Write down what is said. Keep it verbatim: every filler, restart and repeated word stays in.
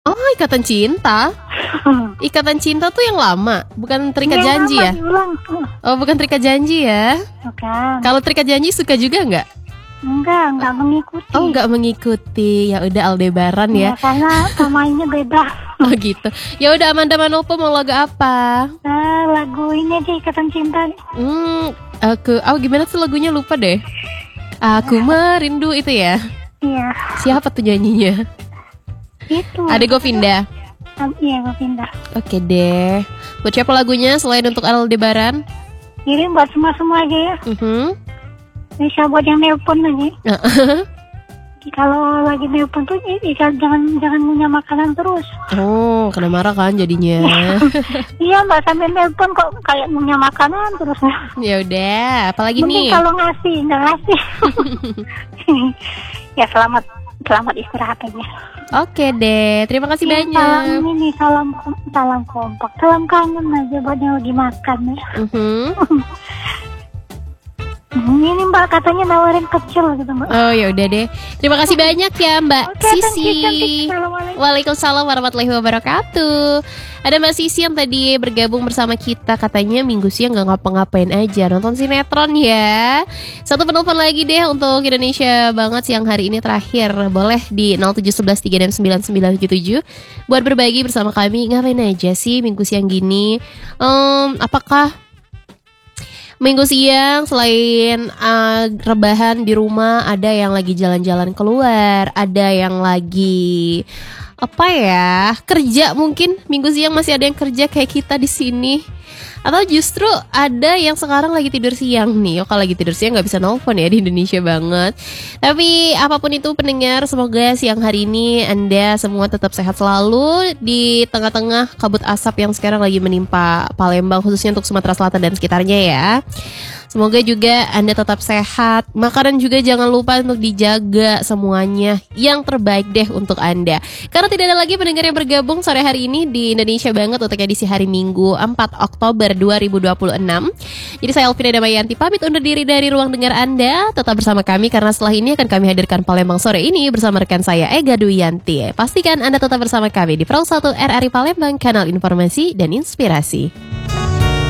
Oh, ikatan cinta? Ikatan cinta tuh yang lama, bukan terikat Yang janji lama ya? diulang tuh. Oh, bukan terikat janji ya? Bukan. Kalau terikat janji suka juga nggak? Enggak, enggak mengikuti. Oh, nggak mengikuti. Ya udah Aldebaran ya. Ya, karena pemainnya beda. Oh gitu. Ya udah Amanda Manopo mau lagu apa? Nah, lagu ini aja Ikatan Cinta. Hmm, aku, oh gimana tuh lagunya lupa deh. Aku merindu itu ya. Iya. Siapa tuh nyanyinya? Itu. Ada Govinda. Ah, Iya, gue pindah. Oke deh. Buat siapa lagunya selain untuk Aldebaran? Kirim buat semua-semua aja ya. Mhm. Bisa buat yang nelpon aja. Kalau lagi nelpon tuh i- i- jangan jangan punya makanan terus. Oh, kena marah kan jadinya. Iya mbak, sambil nelpon kok kayak punya makanan terus. Ya udah, apalagi Mending nih? kalau ngasih, nggak ngasih. Ya selamat selamat istirahat aja. Oke deh, terima kasih Ini banyak. Salam ini salam salam kompak, salam kangen aja buat yang lagi makan ya. Mhm. Hmm, Ini mbak katanya nawarin kecil gitu mbak. Oh ya udah deh. Terima kasih banyak ya Mbak Oke, thank you, Sisi. cantik. Assalamualaikum. Waalaikumsalam warahmatullahi wabarakatuh. Ada Mbak Sisi yang tadi bergabung bersama kita. Katanya minggu siang gak ngapa-ngapain aja, nonton sinetron ya. Satu penelpon lagi deh untuk Indonesia banget siang hari ini terakhir. Boleh di nol tujuh satu satu tiga dan sembilan sembilan tujuh tujuh buat berbagi bersama kami. Ngapain aja sih minggu siang gini? Em, apakah Minggu siang selain uh, rebahan di rumah, ada yang lagi jalan-jalan keluar, ada yang lagi apa ya, kerja mungkin minggu siang masih ada yang kerja kayak kita di sini. Atau justru ada yang sekarang lagi tidur siang nih. Oh, kalau lagi tidur siang nggak bisa nelfon ya di Indonesia banget. Tapi apapun itu pendengar, semoga siang hari ini Anda semua tetap sehat selalu di tengah-tengah kabut asap yang sekarang lagi menimpa Palembang, khususnya untuk Sumatera Selatan dan sekitarnya ya. Semoga juga Anda tetap sehat. Makanan juga jangan lupa untuk dijaga semuanya. Yang terbaik deh untuk Anda. Karena tidak ada lagi pendengar yang bergabung sore hari ini di Indonesia banget untuk edisi hari Minggu empat Oktober dua ribu dua puluh enam. Jadi saya Elvina Damayanti pamit undur diri dari ruang dengar Anda. Tetap bersama kami karena setelah ini akan kami hadirkan Palembang sore ini bersama rekan saya Ega Duyanti. Pastikan Anda tetap bersama kami di Pro satu R R I Palembang, kanal informasi dan inspirasi.